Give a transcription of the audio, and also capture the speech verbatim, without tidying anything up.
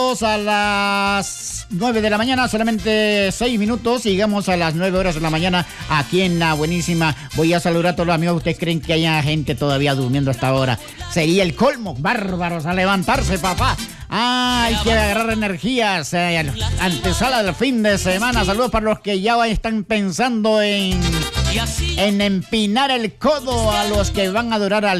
minutos a las nueve de la mañana, solamente seis minutos, y llegamos a las nueve horas de la mañana aquí en La Buenísima. Voy a saludar a todos los amigos. ¿Ustedes creen que haya gente todavía durmiendo hasta ahora? Sería el colmo. Bárbaros, a levantarse, papá. Ah, hay que agarrar energías. Eh, antesala del fin de semana. Saludos para los que ya están pensando en, en empinar el codo, a los que van a durar al